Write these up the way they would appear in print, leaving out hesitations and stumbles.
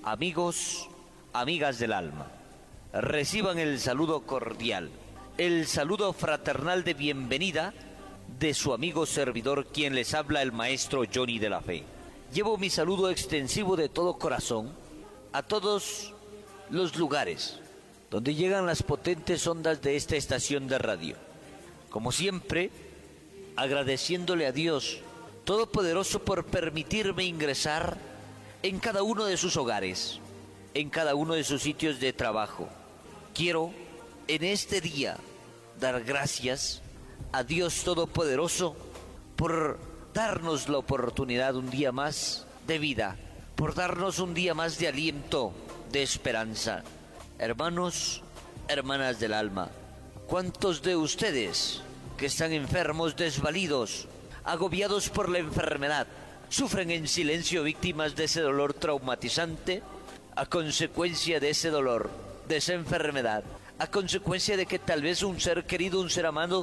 Amigos, amigas del alma, reciban el saludo cordial, el saludo fraternal de bienvenida de su amigo servidor, quien les habla, el maestro Johnny de la Fe. Llevo mi saludo extensivo de todo corazón a todos los lugares donde llegan las potentes ondas de esta estación de radio. Como siempre, agradeciéndole a Dios Todopoderoso por permitirme ingresar en cada uno de sus hogares, en cada uno de sus sitios de trabajo. Quiero en este día dar gracias a Dios Todopoderoso por darnos la oportunidad un día más de vida, por darnos un día más de aliento, de esperanza. Hermanos, hermanas del alma, ¿cuántos de ustedes que están enfermos, desvalidos, agobiados por la enfermedad, sufren en silencio, víctimas de ese dolor traumatizante, a consecuencia de ese dolor, de esa enfermedad, a consecuencia de que tal vez un ser querido, un ser amado,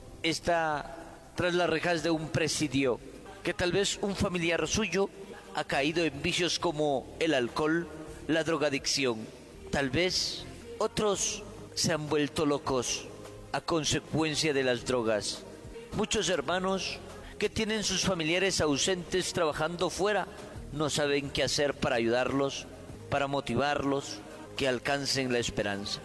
está tras las rejas de un presidio, que tal vez un familiar suyo ha caído en vicios como el alcohol, la drogadicción? Tal vez otros se han vuelto locos a consecuencia de las drogas. Muchos hermanos que tienen sus familiares ausentes trabajando fuera no saben qué hacer para ayudarlos, para motivarlos, que alcancen la esperanza.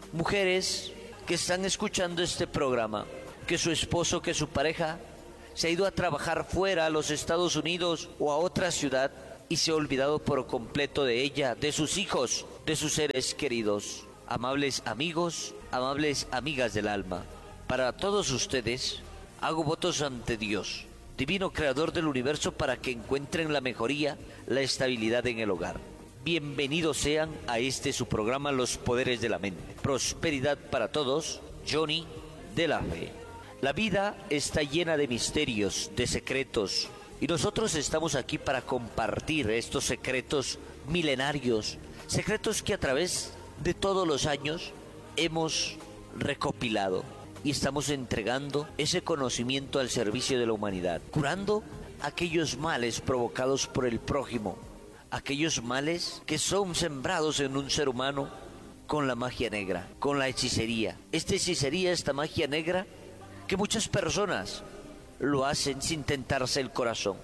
Mujeres que están escuchando este programa, que su esposo, que su pareja se ha ido a trabajar fuera, a los Estados Unidos o a otra ciudad, y se ha olvidado por completo de ella, de sus hijos, de sus seres queridos. Amables amigos, amables amigas del alma, para todos ustedes hago votos ante Dios, divino creador del universo, para que encuentren la mejoría, la estabilidad en el hogar. Bienvenidos sean a este su programa, Los Poderes de la Mente. Prosperidad para todos, Johnny de la Fe. La vida está llena de misterios, de secretos, y nosotros estamos aquí para compartir estos secretos milenarios, secretos que a través de todos los años hemos recopilado y estamos entregando ese conocimiento al servicio de la humanidad, curando aquellos males provocados por el prójimo, aquellos males que son sembrados en un ser humano con la magia negra, con la hechicería. Esta hechicería, esta magia negra, que muchas personas lo hacen sin tentarse el corazón,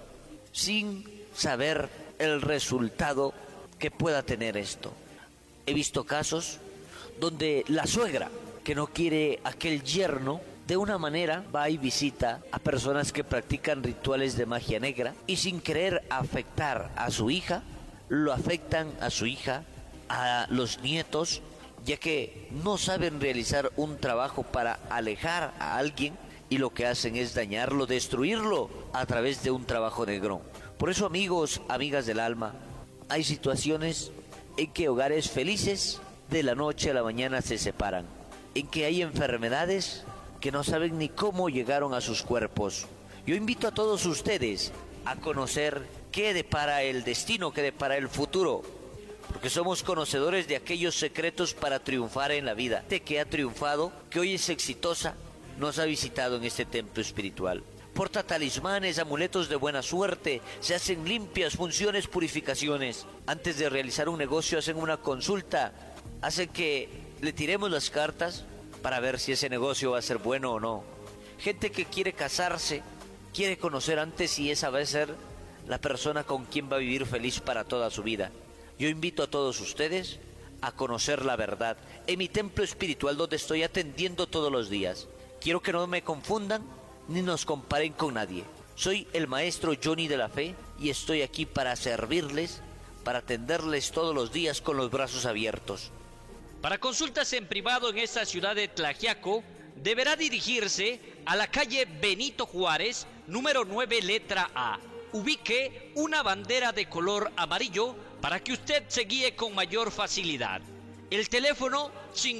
sin saber el resultado que pueda tener esto. He visto casos donde la suegra, que no quiere aquel yerno, de una manera va y visita a personas que practican rituales de magia negra, y sin querer afectar a su hija, lo afectan a su hija, a los nietos, ya que no saben realizar un trabajo para alejar a alguien, y lo que hacen es dañarlo, destruirlo a través de un trabajo negro. Por eso, amigos, amigas del alma, hay situaciones en que hogares felices de la noche a la mañana se separan, en que hay enfermedades que no saben ni cómo llegaron a sus cuerpos. Yo invito a todos ustedes a conocer qué depara el destino, qué depara el futuro, porque somos conocedores de aquellos secretos para triunfar en la vida. De que ha triunfado, que hoy es exitosa, nos ha visitado en este templo espiritual. Porta talismanes, amuletos de buena suerte, se hacen limpias, funciones, purificaciones. Antes de realizar un negocio hacen una consulta, hacen que le tiremos las cartas para ver si ese negocio va a ser bueno o no. Gente que quiere casarse, quiere conocer antes si esa va a ser la persona con quien va a vivir feliz para toda su vida. Yo invito a todos ustedes a conocer la verdad en mi templo espiritual, donde estoy atendiendo todos los días. Quiero que no me confundan ni nos comparen con nadie. Soy el maestro Johnny de la Fe y estoy aquí para servirles, para atenderles todos los días con los brazos abiertos. Para consultas en privado en esta ciudad de Tlaxiaco, deberá dirigirse a la calle Benito Juárez, número 9, letra A. Ubique una bandera de color amarillo para que usted se guíe con mayor facilidad. El teléfono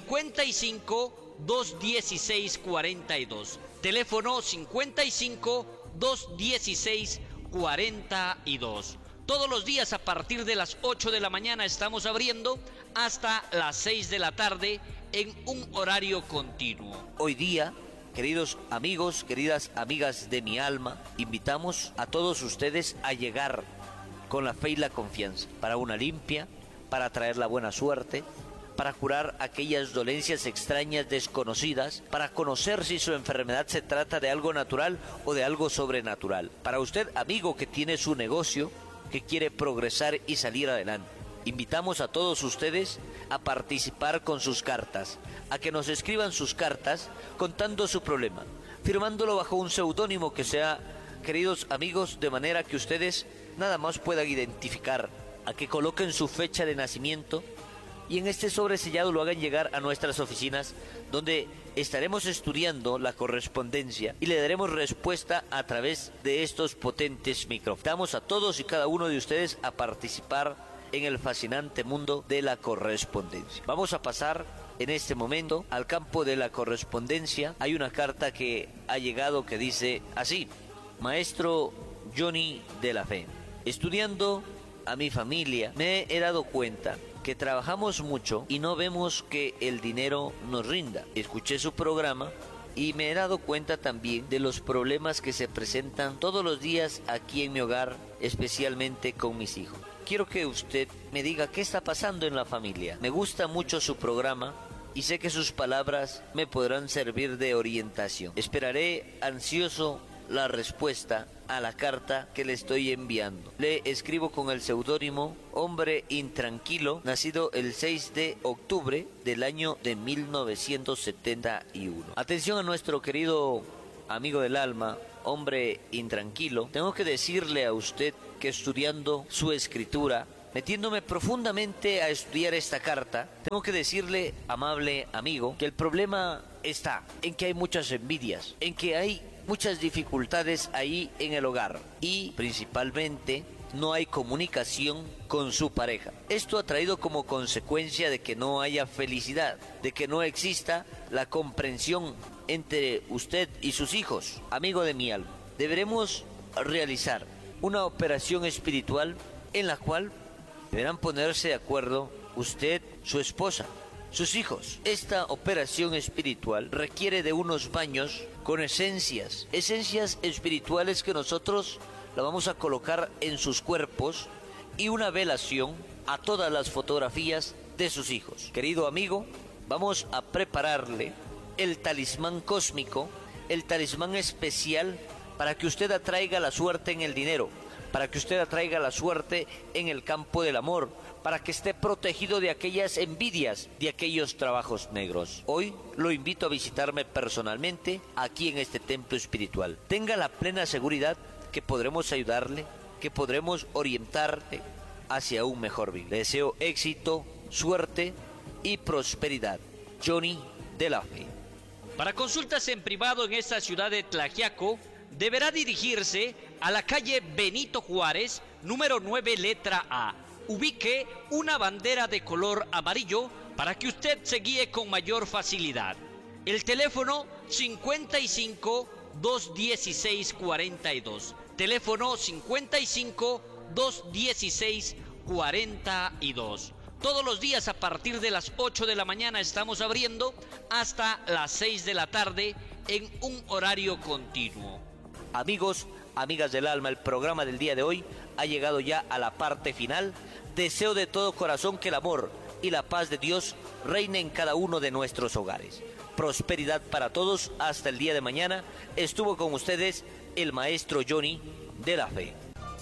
55 216 42. Teléfono 55 216 42. Todos los días a partir de las 8 de la mañana estamos abriendo hasta las 6 de la tarde en un horario continuo. Hoy día, queridos amigos, queridas amigas de mi alma, invitamos a todos ustedes a llegar con la fe y la confianza para una limpia, para traer la buena suerte, para curar aquellas dolencias extrañas desconocidas, para conocer si su enfermedad se trata de algo natural o de algo sobrenatural. Para usted, amigo que tiene su negocio, que quiere progresar y salir adelante, invitamos a todos ustedes a participar con sus cartas, a que nos escriban sus cartas contando su problema, firmándolo bajo un seudónimo que sea, queridos amigos, de manera que ustedes nada más puedan identificar, a que coloquen su fecha de nacimiento y en este sobre sellado lo hagan llegar a nuestras oficinas, donde estaremos estudiando la correspondencia y le daremos respuesta a través de estos potentes micrófonos. Invitamos a todos y cada uno de ustedes a participar en el fascinante mundo de la correspondencia. Vamos a pasar en este momento al campo de la correspondencia. Hay una carta que ha llegado que dice así: Maestro Johnny de la Fe, estudiando a mi familia me he dado cuenta que trabajamos mucho y no vemos que el dinero nos rinda. Escuché su programa y me he dado cuenta también de los problemas que se presentan todos los días aquí en mi hogar, especialmente con mis hijos. Quiero que usted me diga qué está pasando en la familia. Me gusta mucho su programa y sé que sus palabras me podrán servir de orientación. Esperaré ansioso la respuesta a la carta que le estoy enviando. Le escribo con el seudónimo Hombre Intranquilo, nacido el 6 de octubre del año de 1971. Atención a nuestro querido amigo del alma, Hombre Intranquilo. Tengo que decirle a usted que estudiando su escritura, metiéndome profundamente a estudiar esta carta, tengo que decirle, amable amigo, que el problema está en que hay muchas envidias, en que hay muchas dificultades ahí en el hogar y principalmente no hay comunicación con su pareja. Esto ha traído como consecuencia de que no haya felicidad, de que no exista la comprensión entre usted y sus hijos. Amigo de mi alma, deberemos realizar una operación espiritual en la cual deberán ponerse de acuerdo usted, su esposa, sus hijos. Esta operación espiritual requiere de unos baños con esencias espirituales que nosotros la vamos a colocar en sus cuerpos y una velación a todas las fotografías de sus hijos. Querido amigo, vamos a prepararle el talismán cósmico, el talismán especial para que usted atraiga la suerte en el dinero, para que usted atraiga la suerte en el campo del amor, para que esté protegido de aquellas envidias, de aquellos trabajos negros. Hoy lo invito a visitarme personalmente aquí en este templo espiritual. Tenga la plena seguridad que podremos ayudarle, que podremos orientarle hacia un mejor vivir. Le deseo éxito, suerte y prosperidad. Johnny de la Fe. Para consultas en privado en esta ciudad de Tlaxiaco, deberá dirigirse a la calle Benito Juárez, número 9, letra A. Ubique una bandera de color amarillo para que usted se guíe con mayor facilidad. El teléfono 55 216 42. Teléfono 55 216 42. Todos los días a partir de las 8 de la mañana estamos abriendo hasta las 6 de la tarde en un horario continuo. Amigos, amigas del alma, el programa del día de hoy ha llegado ya a la parte final. Deseo de todo corazón que el amor y la paz de Dios reine en cada uno de nuestros hogares. Prosperidad para todos. Hasta el día de mañana. Estuvo con ustedes el maestro Johnny de la Fe.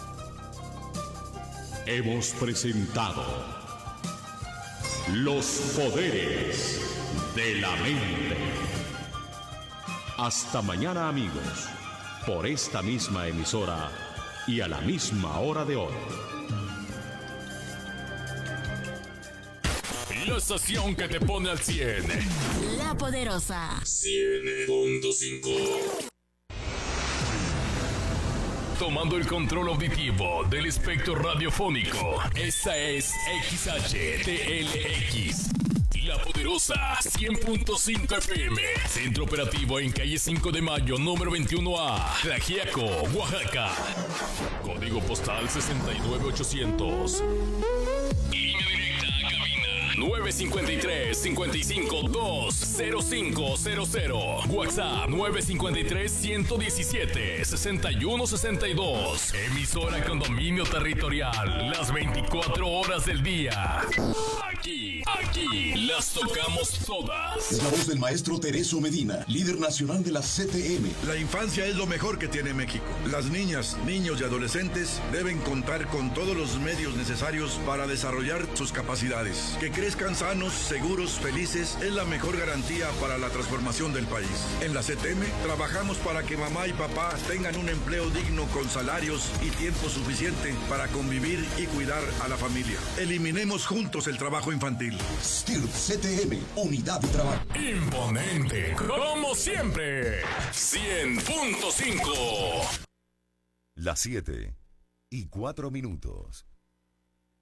Hemos presentado Los Poderes de la Mente. Hasta mañana, amigos, por esta misma emisora y a la misma hora de hoy. La estación que te pone al 100. La Poderosa 100.5. Tomando el control auditivo del espectro radiofónico. Esta es XHTLX. La Poderosa 100.5 FM. Centro operativo en calle 5 de Mayo, número 21A. Tlaxiaco, Oaxaca. Código postal 69800. Línea directa a cabina 953-55-20500. WhatsApp 953-117-6162. Emisora con dominio territorial las 24 horas del día. Aquí las tocamos todas. Es la voz del maestro Tereso Medina, líder nacional de la CTM. La infancia es lo mejor que tiene México. Las niñas, niños y adolescentes deben contar con todos los medios necesarios para desarrollar sus capacidades. Que crezcan sanos, seguros, felices es la mejor garantía para la transformación del país. En la CTM trabajamos para que mamá y papá tengan un empleo digno con salarios y tiempo suficiente para convivir y cuidar a la familia. Eliminemos juntos el trabajo infantil. STIRT CTM, unidad de trabajo. Imponente, como siempre. 100.5. Las 7:04.